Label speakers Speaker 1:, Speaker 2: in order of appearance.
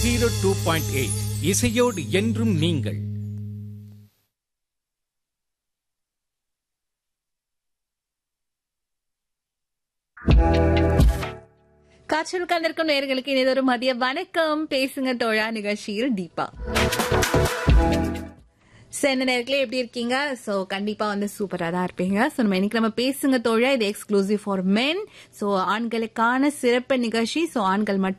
Speaker 1: 102.8 இசையோடு என்றும் நீங்கள்.
Speaker 2: காற்றல் கலந்திருக்கும் நேயர்களுக்கு இனிதொரு மதிய வணக்கம். பேசுங்க தோழா நிகழ்ச்சியில் தீபா. சென்னை நேரத்துல எப்படி இருக்கீங்க? சோ கண்டிப்பா சூப்பரா தான் இருப்பீங்க. சோ இன்னைக்கு நம்ம பேசுங்க தோழா, இது எக்ஸ்க்ளூசிவ் ஃபார் மென். சோ ஆண்களுக்கான சிறப்பு நிகழ்ச்சி. சோ ஆண்கள் மட்டும்